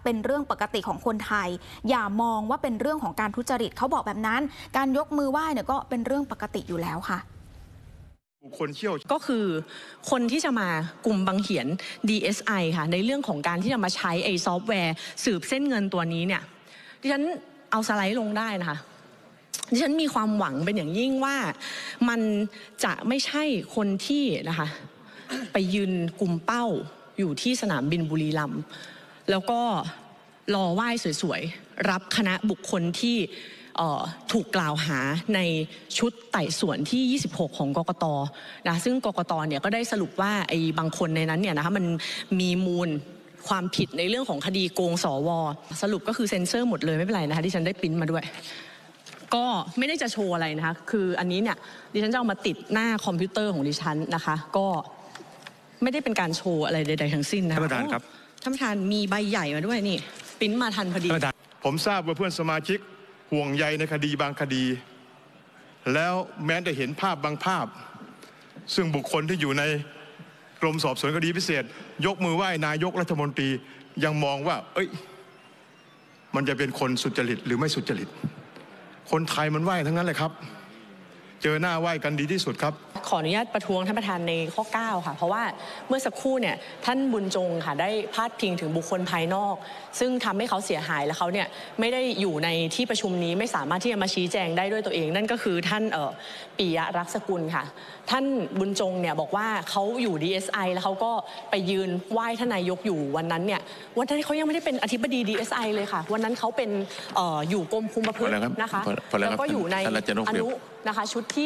เป็นเรื่องปกติของคนไทยอย่ามองว่าเป็นเรื่องของการทุจริตเขาบอกแบบนั้นการยกมือไหว้เนี่ยก็เป็นเรื่องปกติอยู่แล้วค่ะคนเชี่ยวก็คือคนที่จะมากลุ่มบังเหียน DSI ค่ะในเรื่องของการที่จะมาใช้ไอ้ซอฟต์แวร์สืบเส้นเงินตัวนี้เนี่ยดิฉันเอาสไลด์ลงได้นะคะดิฉันมีความหวังเป็นอย่างยิ่งว่ามันจะไม่ใช่คนที่นะคะไปยืนกลุ่มเป้าอยู่ที่สนามบินบุรีรัมย์แล้วก็รอไหว้สวยๆรับคณะบุคคลที่ถูกกล่าวหาในชุดไต่สวนที่26ของกกต.นะซึ่งกกต.เนี่ยก็ได้สรุปว่าไอ้บางคนในนั้นเนี่ยนะคะมันมีมูลความผิดในเรื่องของคดีโกงสว.สรุปก็คือเซ็นเซอร์หมดเลยไม่เป็นไรนะคะที่ฉันได้ปริ้นมาด้วยก็ไม่ได้จะโชว์อะไรนะคะคืออันนี้เนี่ยดิฉันจะเอามาติดหน้าคอมพิวเตอร์ของดิฉันนะคะก็ไม่ได้เป็นการโชว์อะไรใดๆทั้งสิ้นนะคะท่านประธานครับท่านประธานมีใบใหญ่มาด้วยนี่ปริ้นมาทันพอดีผมทราบว่าเพื่อนสมาชิกห่วงใยในคดีบางคดีแล้วแม้แต่เห็นภาพบางภาพซึ่งบุคคลที่อยู่ในกรมสอบสวนคดีพิเศษยกมือไหว้นายกรัฐมนตรียังมองว่ามันจะเป็นคนสุจริตหรือไม่สุจริตคนไทยมันไหว้ทั้งนั้นเลยครับเจอหน้าไหว้กันดีที่สุดครับขออนุญาตประท้วงท่านประธานในข้อ9ค่ะเพราะว่าเมื่อสักครู่เนี่ยท่านบุญจงค่ะได้พาดพิงถึงบุคคลภายนอกซึ่งทำให้เขาเสียหายและเขาเนี่ยไม่ได้อยู่ในที่ประชุมนี้ไม่สามารถที่จะมาชี้แจงได้ด้วยตัวเองนั่นก็คือท่านปิยะรักษกุลค่ะท่านบุญจงเนี่ยบอกว่าเขาอยู่ DSI แล้วเขาก็ไปยืนไหว้ท่านนายกอยู่วันนั้นเนี่ยวันนั้นเขายังไม่ได้เป็นอธิบดี DSI เลยค่ะวันนั้นเขาเป็นอยู่กรมคุมประพฤตินะคะแล้วก็อยู่ในอนุนะคะชุดที่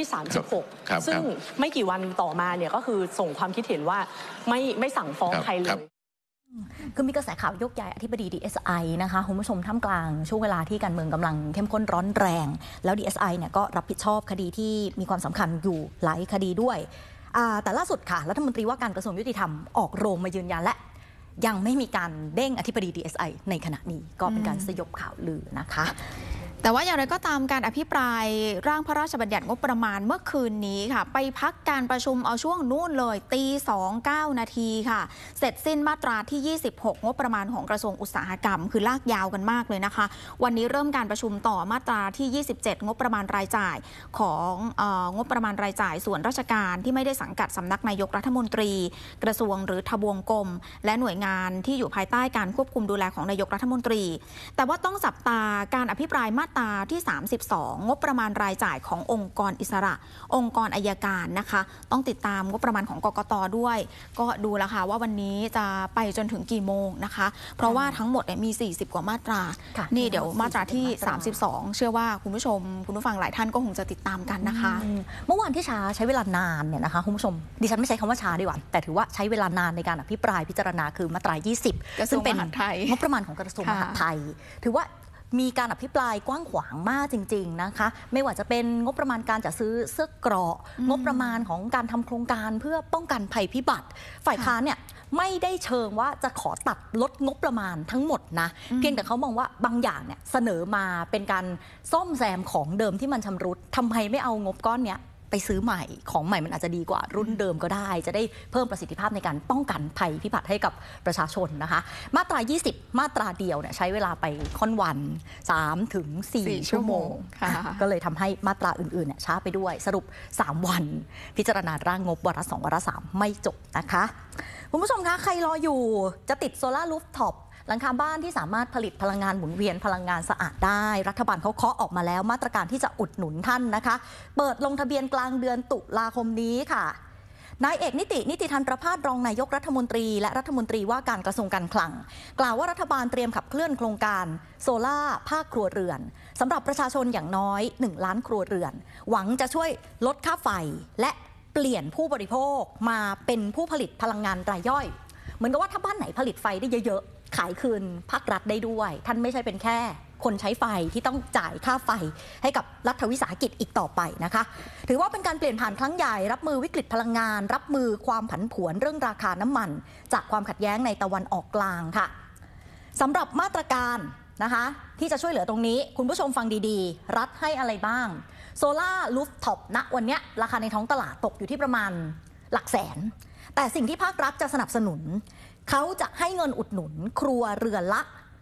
36ซึ่งไม่กี่วันต่อมาเนี่ยก็คือส่งความคิดเห็นว่าไม่สั่งฟ้องใครเลยคือมีกระแสข่าวยกย้ายอธิบดี DSI นะคะคุณผู้ชมท่ามกลางช่วงเวลาที่การเมืองกำลังเข้มข้นร้อนแรงแล้ว DSI เนี่ยก็รับผิดชอบคดีที่มีความสำคัญอยู่หลายคดีด้วยแต่ล่าสุดค่ะรัฐมนตรีว่าการกระทรวงยุติธรรมออกโรงมายืนยันและยังไม่มีการเด้งอธิบดี DSI ในขณะนี้ก็เป็นการสยบข่าวลือนะคะแต่ว่าอย่างไรก็ตามการอภิปรายร่างพระราชบัญญัติงบประมาณเมื่อคืนนี้ค่ะไปพักการประชุมเอาช่วงนู่นเลย02:09 นาทีค่ะเสร็จสิ้นมาตราที่26งบประมาณของกระทรวงอุตสาหกรรมคือลากยาวกันมากเลยนะคะวันนี้เริ่มการประชุมต่อมาตราที่27งบประมาณรายจ่ายของงบประมาณรายจ่ายส่วนราชการที่ไม่ได้สังกัดสำนักนายกรัฐมนตรีกระทรวงหรือทบวงกรมและหน่วยงานที่อยู่ภายใต้การควบคุมดูแลของนายกรัฐมนตรีแต่ว่าต้องจับตาการอภิปรายมาตราที่32งบประมาณรายจ่ายขององค์กรอิสระองค์กรอัยการนะคะต้องติดตามงบประมาณของกกต.ด้วยก็ดูแล้วค่ะว่าวันนี้จะไปจนถึงกี่โมงนะคะเพราะว่าทั้งหมดมี40กว่ามาตรานี่เดี๋ยวมาตราที่32เชื่อว่าคุณผู้ชมคุณผู้ฟังหลายท่านก็คงจะติดตามกันนะคะเมื่อวานที่ช้าใช้เวลานานเนี่ยนะคะคุณผู้ชมดิฉันไม่ใช้คำว่าช้าดีกว่าแต่ถือว่าใช้เวลานานในการอภิปรายพิจารณาคือมาตรา20ซึ่งเป็นงบประมาณของกระทรวงมหาดไทยถือว่ามีการอภิปรายกว้างขวางมากจริงๆนะคะไม่ว่าจะเป็นงบประมาณการจัดซื้อเสื้อเกราะงบประมาณของการทำโครงการเพื่อป้องกันภัยพิบัติฝ่ายค้านเนี่ยไม่ได้เชิงว่าจะขอตัดลดงบประมาณทั้งหมดนะเพียงแต่เขามองว่าบางอย่างเนี่ยเสนอมาเป็นการซ่อมแซมของเดิมที่มันชำรุดทำไมไม่เอางบก้อนเนี้ยไปซื้อใหม่ของใหม่มันอาจจะดีกว่ารุ่นเดิมก็ได้จะได้เพิ่มประสิทธิภาพในการป้องกันภัยพิบัติให้กับประชาชนนะคะมาตรา20มาตราเดียวเนี่ยใช้เวลาไปค่อนวัน3 ถึง 4 ชั่วโมงก็เลยทำให้มาตราอื่นๆเนี่ยช้าไปด้วยสรุป3 วันพิจารณาร่างงบวาระ2วาระ3ไม่จบนะคะคุณผู้ชมคะใครรออยู่จะติดโซล่ารูฟท็อปหลังคาบ้านที่สามารถผลิตพลังงานหมุนเวียนพลังงานสะอาดได้รัฐบาลเขาเคาะออกมาแล้วมาตรการที่จะอุดหนุนท่านนะคะเปิดลงทะเบียนกลางเดือนตุลาคมนี้ค่ะนายเอกนิติธันประภาสรองนายกรัฐมนตรีและรัฐมนตรีว่าการกระทรวงการคลังกล่าวว่ารัฐบาลเตรียมขับเคลื่อนโครงการโซล่าภาคครัวเรือนสำหรับประชาชนอย่างน้อย1 ล้านครัวเรือนหวังจะช่วยลดค่าไฟและเปลี่ยนผู้บริโภคมาเป็นผู้ผลิตพลังงานรายย่อยเหมือนกับว่าถ้าบ้านไหนผลิตไฟได้เยอะขายคืนภาครัฐได้ด้วยท่านไม่ใช่เป็นแค่คนใช้ไฟที่ต้องจ่ายค่าไฟให้กับรัฐวิสาหกิจอีกต่อไปนะคะถือว่าเป็นการเปลี่ยนผ่านครั้งใหญ่รับมือวิกฤตพลังงานรับมือความผันผวนเรื่องราคาน้ำมันจากความขัดแย้งในตะวันออกกลางค่ะสำหรับมาตรการนะคะที่จะช่วยเหลือตรงนี้คุณผู้ชมฟังดีๆรัฐให้อะไรบ้างโซล่ารูฟท็อปณวันนี้ราคาในท้องตลาดตกอยู่ที่ประมาณหลักแสนแต่สิ่งที่ภาครัฐจะสนับสนุนเขาจะให้เงินอุดหนุนครัวเรือนละ